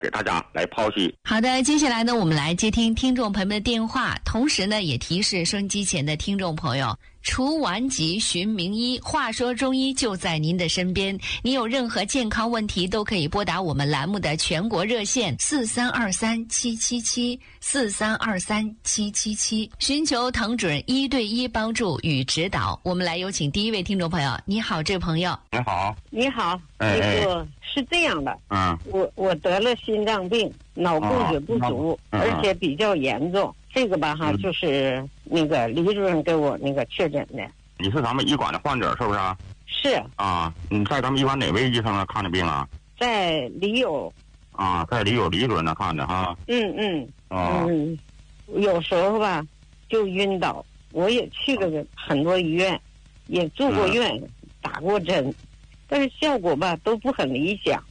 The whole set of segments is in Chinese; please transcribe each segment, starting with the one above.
给大家来剖析。 好的，接下来呢，我们来接听听众朋友们的电话，同时呢，也提示收音机前的听众朋友，除顽疾寻名医，话说中医就在您的身边。您有任何健康问题，都可以拨打我们栏目的全国热线4323777743237777，寻求唐主任1对1帮助与指导。我们来有请第一位听众朋友。你好，这位朋友。 你好。 你好，是这样的，我得了心脏病，脑供血不足，而且比较严重。这个吧哈，就是那个李主任给我那个确诊的。 你是咱们医馆的患者是不是？ 是啊，你在咱们医馆哪位医生那看的病啊？ 在李友。 啊，在李主任那看的哈。 有时候吧就晕倒，我也去了很多医院，也住过院，打过针，但是效果吧都不很理想。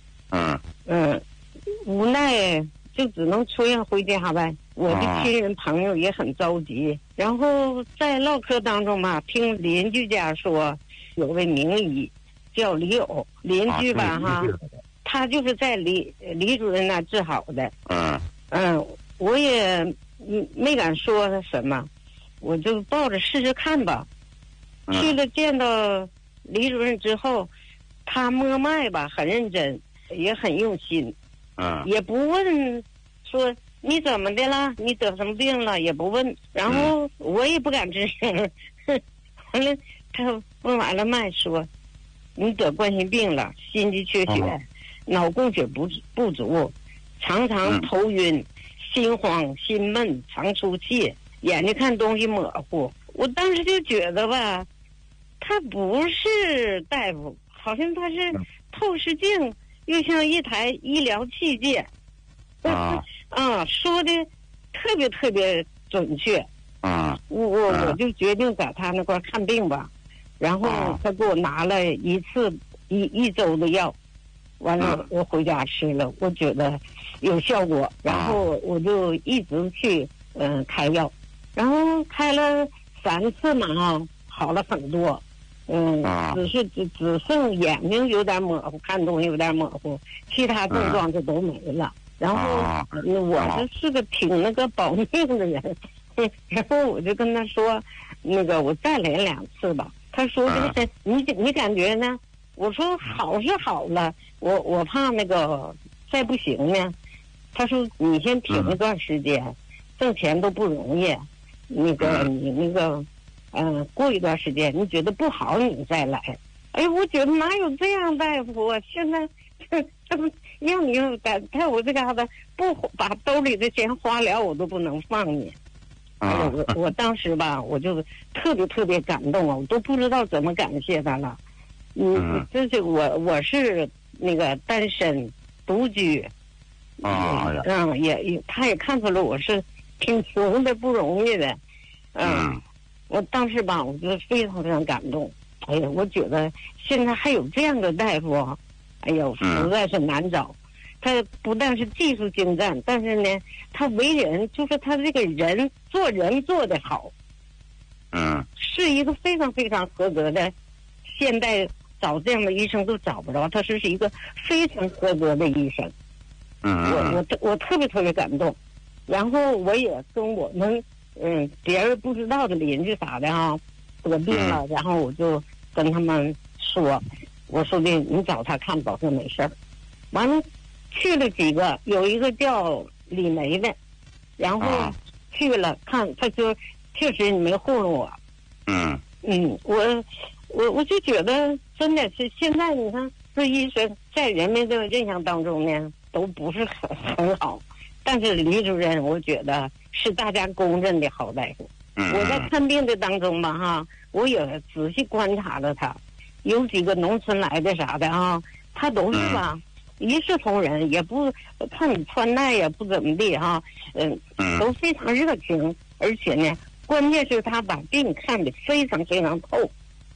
无奈就只能出院回家呗。我的亲人朋友也很着急，然后在唠嗑当中嘛，听邻居家说有位名医叫李友，邻居吧哈，他就是在李主任那治好的。我也没敢说什么，我就抱着试试看吧。去了见到李主任之后，他摸脉吧很认真，也很用心，也不问说你怎么的了，你得什么病了，也不问。然后我也不敢吱声。完了他问完了脉说你得冠心病了，心肌缺血，脑供血不足，常常头晕，心慌心闷，常出气，眼睛看东西模糊。我当时就觉得吧，他不是大夫，好像他是透视镜，又像一台医疗器械。说的特别特别准确。我就决定在他那块看病吧。然后他给我拿了一周的药，完了我回家吃了，我觉得有效果，然后我就一直去开药，然后开了3次嘛好了很多。只剩眼睛有点模糊，看东西有点模糊，其他症状就都没了。然后我是个挺那个保命的人，然后我就跟他说，那个我再来2次吧。他说这个你感觉呢？我说好是好了，我怕那个再不行呢。他说你先停一段时间，挣钱都不容易，那个你那个过一段时间你觉得不好你再来。哎，我觉得哪有这样大夫啊？现在这不让你在我这嘎达不把兜里的钱花了，我都不能放你。我当时吧，我就特别特别感动啊，我都不知道怎么感谢他了。就是我是那个单身独居，他也看出来我是挺穷的，不容易的。我当时吧，我就非常非常感动。哎呀，我觉得现在还有这样的大夫，哎呦，实在是难找。他不但是技术精湛，但是呢，他为人就是他这个人做人做得好。是一个非常非常合格的，现在找这样的医生都找不着，他是一个非常合格的医生。我特别特别感动。然后我也跟我们别人不知道的邻居啥的得病了，然后我就跟他们说，我说的你找他看保证没事儿。完了去了几个，有一个叫李梅的，然后去了看，他说确实你没糊弄我。我就觉得真的是现在你看这医生在人们的印象当中呢都不是很好，但是李主任我觉得是大家公认的好大夫。我在看病的当中吧我也仔细观察了他，有几个农村来的啥的他都是吧一视同仁，也不看你穿戴也不怎么地都非常热情，而且呢关键是他把病看得非常非常透。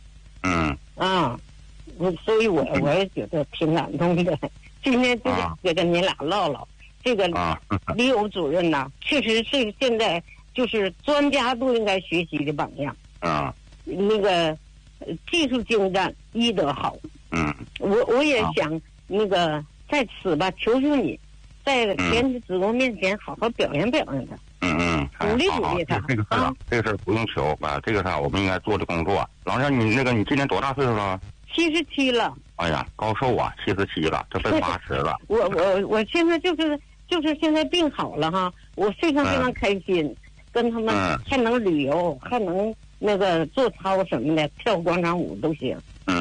所以我也觉得挺感动的。今天就跟你俩唠唠这个李勇主任呐，确实是现在就是专家都应该学习的榜样。那个技术精湛，医德好。我也想那个在此吧，求求你， 在全体职工面前好好表扬表扬他。鼓励鼓励他。 这个事啊，这个事不用求啊，这个事我们应该做的工作。老乡，你今年多大岁数了 ？77了。 哎呀，高寿啊，77了，这奔80了。 我现在就是现在病好了哈，我非常非常开心，跟他们还能旅游，还能那个做操什么的，跳广场舞都行。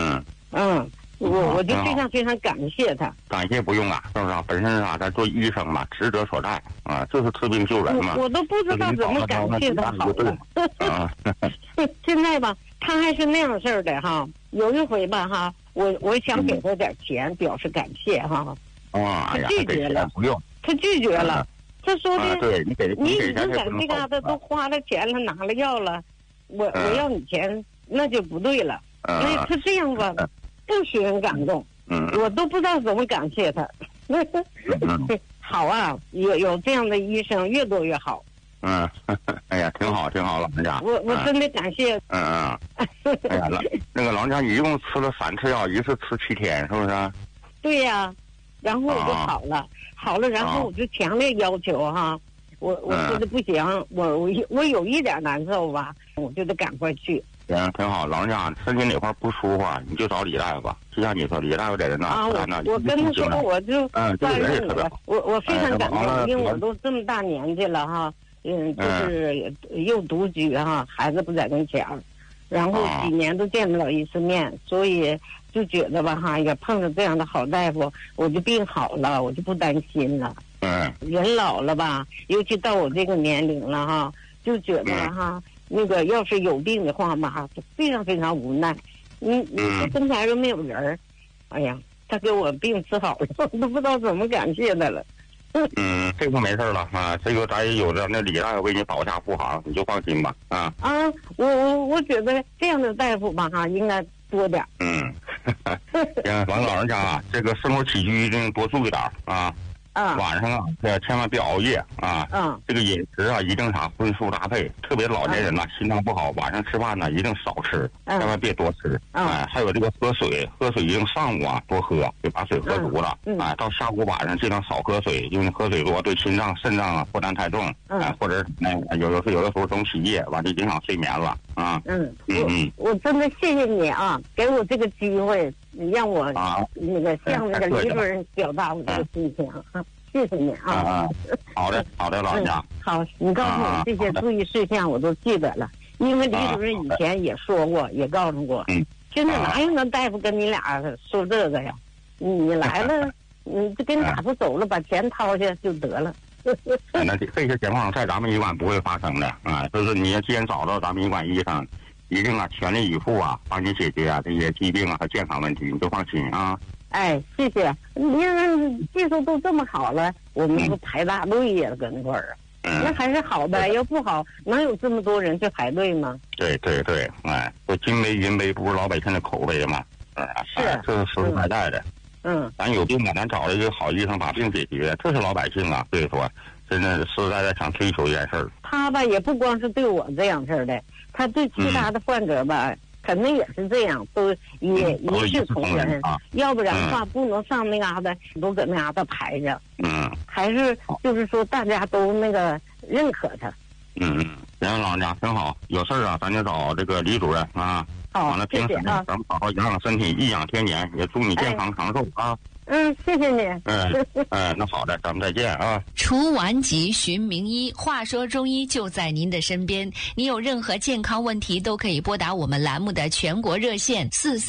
我就非常非常感谢他。 感谢不用啊，是不是？本身咱做医生嘛，职责所在啊，就是治病救人嘛。 我都不知道怎么感谢他好了。现在吧，他还是那样事儿的哈。有一回吧哈，我想给他点钱表示感谢哈。他拒绝了， 不用。 他拒绝了，他说的对你已经在这嘎达都花了钱了，拿了药了，我要你钱那就不对了。那他这样吧。更使人感动，我都不知道怎么感谢他。好啊，有这样的医生越多越好。 哎呀，挺好，老人家。 我真的感谢。 哎呀，那个老人家一共吃了3次药，一次吃7天，是不是？ 对呀，然后我就好了，然后我就强烈要求哈，我说的不行，我有一点难受吧，我就得赶快去。 行，挺好。老人家身体哪块不舒服，你就找李大夫吧。就像你说，李大夫这人呐， 我跟他说，我就这人也特别好。 我非常感动，因为我都这么大年纪了哈，就是又独居哈，孩子不在跟前儿，然后几年都见不了一次面，所以就觉得吧哈，也碰着这样的好大夫，我就病好了，我就不担心了。人老了吧，尤其到我这个年龄了哈，就觉得哈。那个要是有病的话嘛，非常非常无奈。你说跟前又没有人儿，哎呀，他给我病治好了，我都不知道怎么感谢他了。 这个没事了啊，这个咱也有着那李大夫为你保驾护航，你就放心吧啊。 我觉得这样的大夫吧哈，应该多点。 行，咱老人家啊，这个生活起居一定多注意点啊。晚上啊，千万别熬夜啊。这个饮食啊，一定荤素搭配。特别老年人呐，心脏不好，晚上吃饭呢一定少吃，千万别多吃。还有这个喝水一定上午啊多喝，别把水喝足了。到下午晚上尽量少喝水，因为喝水多对心脏、肾脏啊负担太重。或者有的时候总起夜，完就影响睡眠了啊。 我真的谢谢你啊，给我这个机会，让我那个向那个李主任表达我这个心情。谢谢你啊！ 好的，老人家。 好，你告诉我这些注意事项，我都记得了。因为李主任以前也说过，也告诉过。现在哪有那大夫跟你俩说这个呀？你来了，你就跟大夫走了，把钱掏下就得了。 那这些情况在咱们医馆不会发生的啊！就是你既然找到咱们医馆医生，一定全力以赴啊，帮你解决这些疾病和健康问题，你就放心啊。 谢谢。您技术都这么好了，我们不排大队呀，搁那块儿那还是好的。要不好，能有这么多人去排队吗？ 对，说金杯银杯不是老百姓的口碑嘛。是，这是实实在在的。咱有病啊，咱找了一个好医生把病解决，这是老百姓啊。所以说，真的实实在在想追求一件事儿。 他吧，也不光是对我这样式的，他对其他的患者吧。肯定也是这样，都也一视同仁，要不然的话不能上那嘎达，都搁那嘎达排着。还是就是说大家都那个认可他。 行，老人家挺好，有事儿啊，咱就找这个李主任啊。 好， 完了平时呢，咱们好好养养身体，颐养天年，也祝你健康长寿啊。 谢谢你。 那好的，咱们再见啊。 除顽疾寻名医，话说中医就在您的身边。你有任何健康问题，都可以拨打我们栏目的全国热线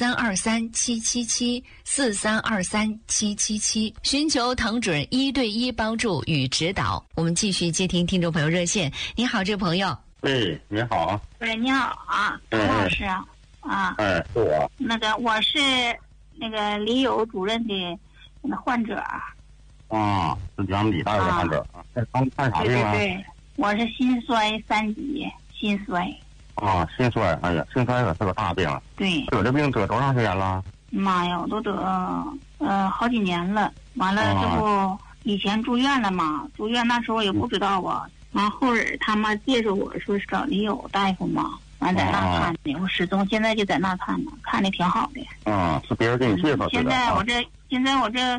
4323777743237777，寻求滕准1对1帮助与指导。我们继续接听听众朋友热线。你好，这朋友。 你好。 你好啊，陈老师啊。 是我。 那个我是那个李友主任的那个患者。 是咱们李大夫的患者。刚看啥病啊？ 对，我是心衰3级，心衰。 心衰，哎呀，心衰可是个大病。 对。 得这病得多长时间了？ 妈呀，我都得好几年了。完了之后，以前住院了嘛，住院那时候也不知道啊。完后人他妈介绍我说是找李友大夫嘛。完在那看的，我始终现在就在那看呢，看的挺好的。 是别人给你介绍的。 现在我这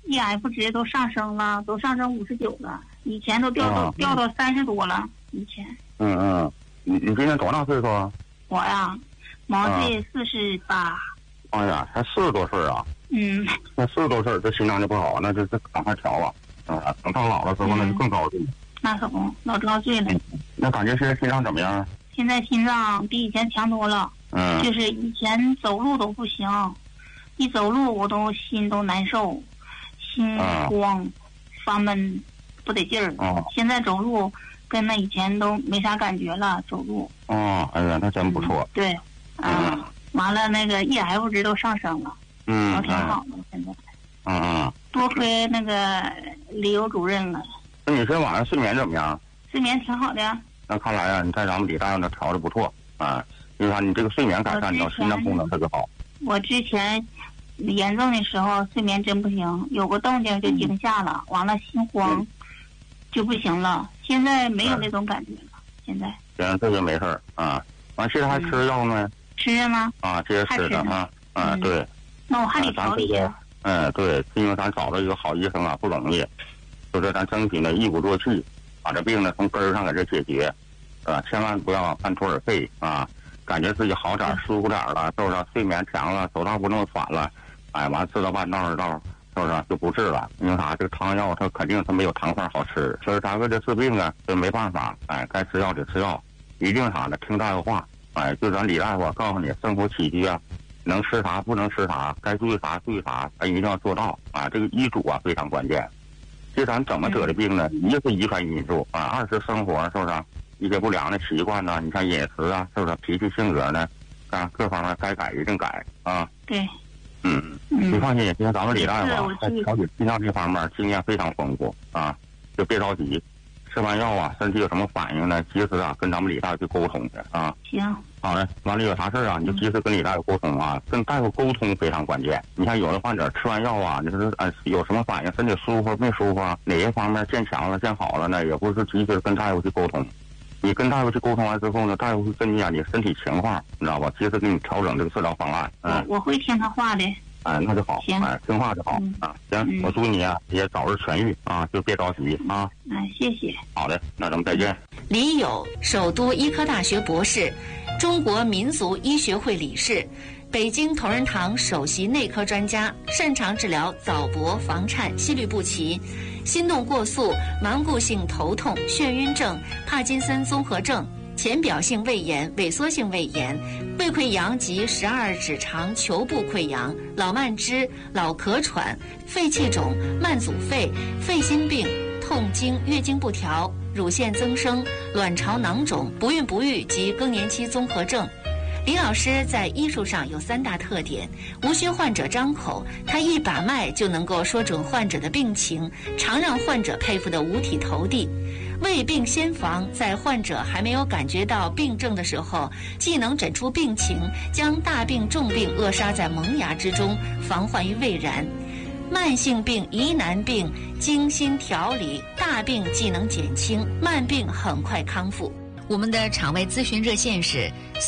EF 值都上升了，都上升59了，以前都掉到30多了，以前。 你今年多大岁数啊？ 我呀，毛岁48。 哎呀，才40多岁啊！那40多岁，这心脏就不好，那这赶快调啊！等到老了之后，那就更高兴。 那可不，老遭罪了。 那感觉现在心脏怎么样？ 现在心脏比以前强多了。就是以前走路都不行，一走路我都心都难受，心慌、发闷，不得劲儿。现在走路跟那以前都没啥感觉了，走路。 哎呀，那真不错。 对，完了那个 EF 值都上升了，都挺好的。现在，多亏那个李友主任了。 那你现在晚上睡眠怎么样？ 睡眠挺好的呀。 那看来你在咱们李大夫那调的不错啊，因为你这个睡眠改善，你心脏功能特别好。 我之前严重的时候睡眠真不行，有个动静就惊吓了，完了心慌就不行了。现在没有那种感觉了，现在。 这就没事儿啊。完现在还吃药呢？ 吃着呢。 这些吃的啊。对。 那我还得调理呀。 对，因为咱找到一个好医生不容易，就是咱争取呢一鼓作气，把这病呢从根儿上给这解决，千万不要半途而废啊！感觉自己好点舒服点了，是不是？睡眠强了，走道不那么喘了，完吃到半道是不是就不治了？因为啥？这个汤药它肯定它没有糖分好吃，所以咱为了治病这没办法，该吃药得吃药，一定啥呢？听大夫话，就咱李大夫告诉你生活起居能吃啥不能吃啥，该注意啥注意啥，一定要做到这个医嘱非常关键。其实咱怎么得的病呢？一个是遗传因素二是生活，是不是？一些不良的习惯呢？你看饮食是不是？脾气性格呢？各方面该改一定改啊。 对。 你放心，因为咱们李大夫在调理心脏这方面经验非常丰富就别着急，吃完药身体有什么反应呢？及时跟咱们李大夫去沟通去行。 好嘞，完了有啥事你就及时跟李大夫沟通跟大夫沟通非常关键。你看有的患者吃完药你说有什么反应，身体舒服没舒服哪一方面见强了见好了呢？也不是及时跟大夫去沟通。你跟大夫去沟通完之后呢，大夫会根据你身体情况，你知道吧？及时给你调整这个治疗方案。 我会听他话的。 那就好。行。听话就好行，我祝你也早日痊愈就别着急谢谢。 好的，那咱们再见。 李友，首都医科大学博士，中国民族医学会理事，北京同仁堂首席内科专家，擅长治疗早搏、房颤、心律不齐、心动过速、顽固性头痛、眩晕症、帕金森综合症、浅表性胃炎、萎缩性胃炎、胃溃疡及12指肠球部溃疡、老慢支、老咳喘、肺气肿、慢阻肺、肺心病、痛经、月经不调、乳腺增生、卵巢囊肿、不孕不育及更年期综合症。李老师在医术上有3大特点：无需患者张口，他一把脉就能够说准患者的病情，常让患者佩服得五体投地。未病先防，在患者还没有感觉到病症的时候，既能诊出病情，将大病重病扼杀在萌芽之中，防患于未然。慢性病、疑难病精心调理，大病既能减轻，慢病很快康复。我们的场外咨询热线是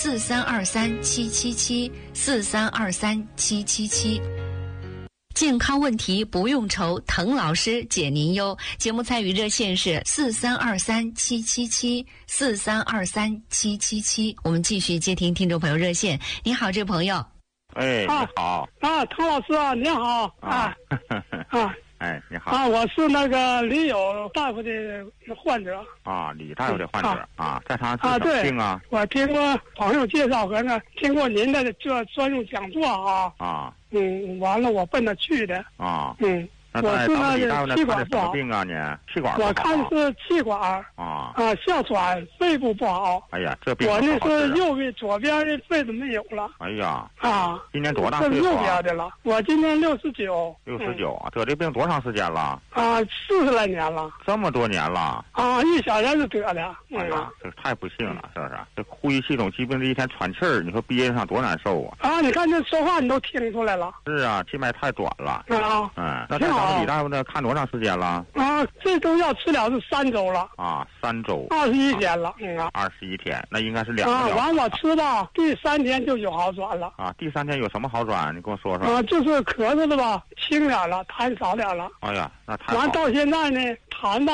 43237774323777。健康问题不用愁，滕老师解您忧。节目参与热线是43237774323777。我们继续接听听众朋友热线。你好，这位朋友。 你好。 滕老师你好你好我是那个李友大夫的患者李大夫的患者在啥治病我听过朋友介绍和听过您的这专用讲座完了我奔着去的我是那个气管不好病你气管不好我看是气管哮喘，肺部不好。 哎呀，这病我那是右边左边的肺都没有了。 哎呀今年多大岁数？ 这是右边的了。我今年69。 69得这病多长时间了 ？40来年了。 这么多年了一小人就得的。 哎呀，这太不幸了，是不是？这呼吸系统疾病这一天喘气儿，你说憋上多难受你看这说话你都听出来了。 是气脉太短了。那挺好。 李大夫看多长时间了？ 这都要治疗是3周了。 3周。 21天了。 21天，那应该是2个疗程。 完我吃吧，第3天就有好转了。 第3天有什么好转？你跟我说说。 就是咳嗽的吧，轻点了，痰少点了。 哎呀，那痰好。 完到现在呢，痰吧